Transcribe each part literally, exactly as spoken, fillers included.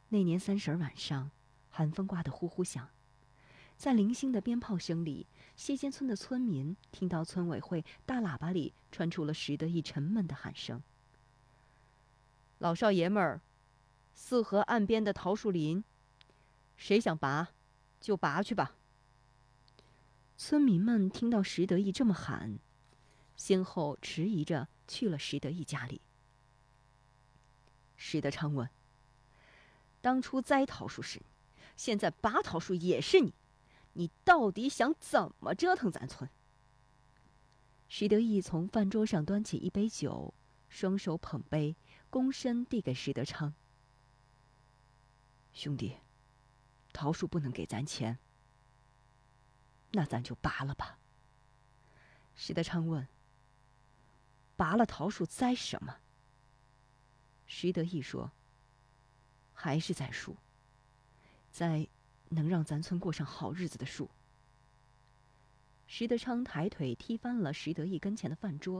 那年三十晚上，寒风刮得呼呼响，在零星的鞭炮声里，谢间村的村民听到村委会大喇叭里传出了石德义沉闷的喊声：“老少爷们儿，四河岸边的桃树林，谁想拔，就拔去吧。”村民们听到石德义这么喊，先后迟疑着去了石德义家里。石德昌问：“当初栽桃树是你，现在拔桃树也是你，你到底想怎么折腾咱村？”石德义从饭桌上端起一杯酒，双手捧杯，躬身递给石德昌：“兄弟，桃树不能给咱钱，那咱就拔了吧。”石德昌问：“拔了桃树栽什么？”石德义说：“还是栽树，栽能让咱村过上好日子的树。”石德昌抬腿踢翻了石德义跟前的饭桌。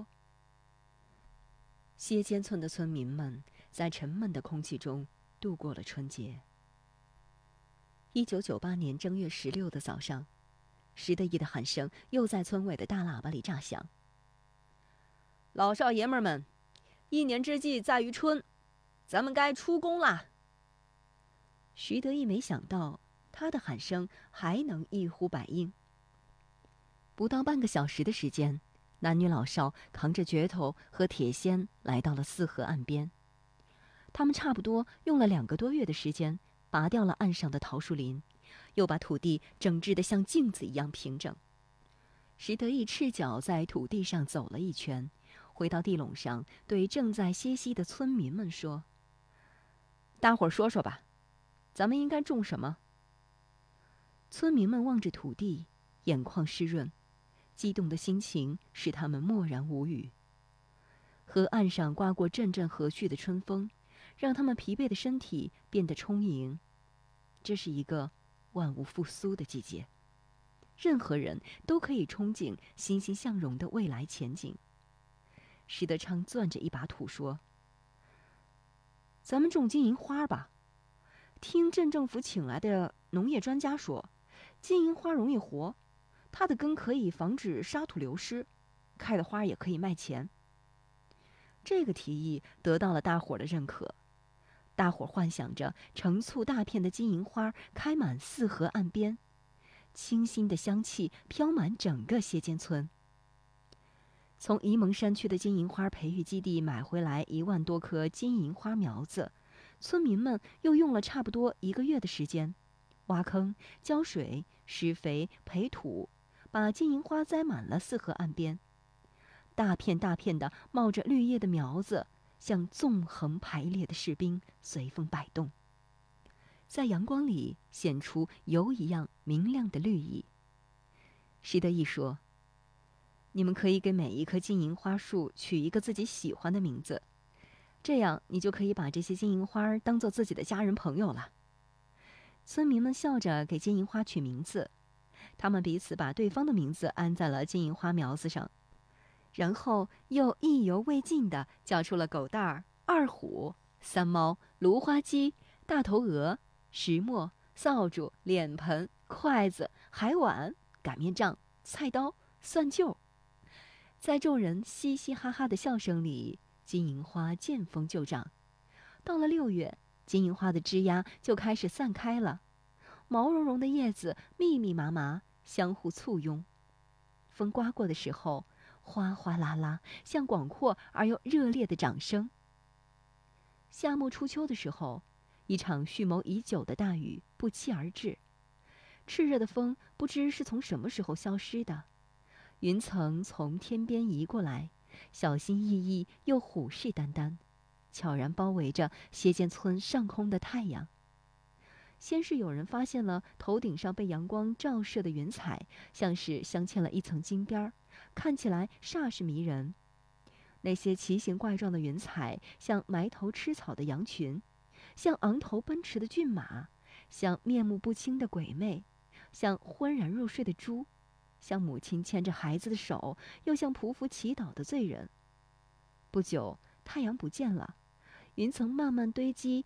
歇间村的村民们在沉闷的空气中度过了春节。一九九八年正月十六的早上，石德义的喊声又在村委的大喇叭里炸响：“老少爷们们，一年之计在于春，咱们该出工啦！”徐德义没想到，他的喊声还能一呼百应。不到半个小时的时间，男女老少扛着镢头和铁锨来到了四河岸边。他们差不多用了两个多月的时间，拔掉了岸上的桃树林，又把土地整治得像镜子一样平整。石德义赤脚在土地上走了一圈，回到地垄上，对正在歇息的村民们说：“大伙儿说说吧，咱们应该种什么？”村民们望着土地，眼眶湿润，激动的心情使他们默然无语。河岸上刮过阵阵和煦的春风，让他们疲惫的身体变得充盈。这是一个万物复苏的季节，任何人都可以憧憬欣欣向荣的未来前景。石德昌攥着一把土说：“咱们种金银花吧。听镇政府请来的农业专家说，金银花容易活，它的根可以防止沙土流失，开的花也可以卖钱。”这个提议得到了大伙儿的认可。大伙儿幻想着成簇大片的金银花开满四河岸边，清新的香气飘满整个歇间村。从沂蒙山区的金银花培育基地买回来一万多棵金银花苗子，村民们又用了差不多一个月的时间，挖坑、浇水、施肥、培土，把金银花栽满了四河岸边。大片大片的冒着绿叶的苗子，像纵横排列的士兵，随风摆动，在阳光里显出油一样明亮的绿意。石德义说：“你们可以给每一棵金银花树取一个自己喜欢的名字，这样你就可以把这些金银花当做自己的家人朋友了。”村民们笑着给金银花取名字，他们彼此把对方的名字安在了金银花苗子上，然后又意犹未尽地叫出了狗蛋儿、二虎、三猫、芦花鸡、大头鹅、石磨、扫帚、脸盆、筷子、海碗、擀面杖、菜刀、蒜臼。在众人嘻嘻哈哈的笑声里，金银花见风就长。到了六月，金银花的枝丫就开始散开了，毛茸茸的叶子密密麻麻，相互簇拥。风刮过的时候，哗哗啦啦，像广阔而又热烈的掌声。夏末初秋的时候，一场蓄谋已久的大雨不期而至。炽热的风不知是从什么时候消失的，云层从天边移过来，小心翼翼又虎视眈眈，悄然包围着歇间村上空的太阳。先是有人发现了头顶上被阳光照射的云彩，像是镶嵌了一层金边儿，看起来煞是迷人。那些奇形怪状的云彩，像埋头吃草的羊群，像昂头奔驰的骏马，像面目不清的鬼魅，像昏然入睡的猪，像母亲牵着孩子的手，又像匍匐祈祷的罪人。不久，太阳不见了，云层慢慢堆积，